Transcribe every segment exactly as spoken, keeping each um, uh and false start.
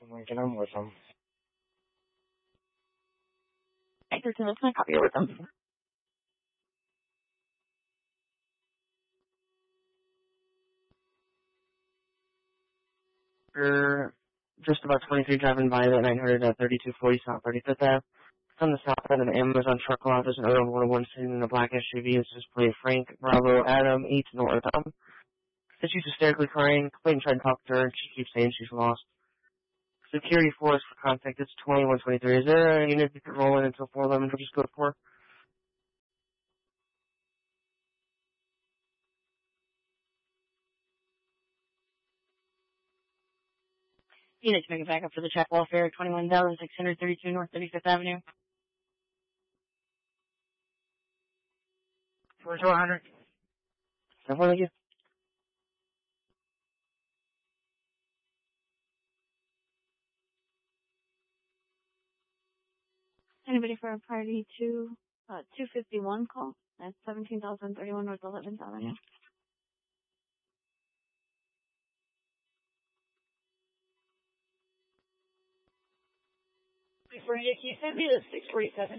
I'm Lincoln. I'm with them. Hey, Kristen, let's make copy with them. We're just about twenty-three driving by the nine hundred at thirty-two forty South thirty-fifth Avenue. It's on the south end of the Amazon truck lot. There's an Earl one oh one sitting in a black S U V. It's just plate Frank Bravo Adam eight North. Um, said she's hysterically crying. Clayton tried to talk to her. She keeps saying she's lost. Security force for contact. It's twenty-one twenty-three. Is there a unit you can roll in until four eleven? We'll just go to four. Unit to make it back up for the check welfare. twenty-one thousand six hundred thirty-two North thirty-fifth Avenue. four to one hundred. Someone like you? Anybody for a party to uh, two fifty-one call? That's seventeen thousand thirty-one North eleventh Avenue. Brenda, can you send me the six forty-seven?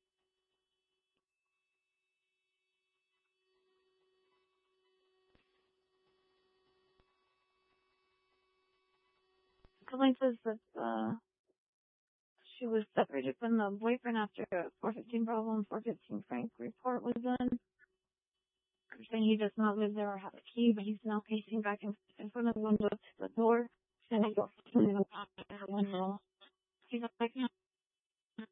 Complaint says that uh, she was separated from the boyfriend after a four fifteen problem, four fifteen Frank report was done. Saying he does not live there or have a key, but he's now pacing back in, in front of the window to the door. And I go, window. He's up right now.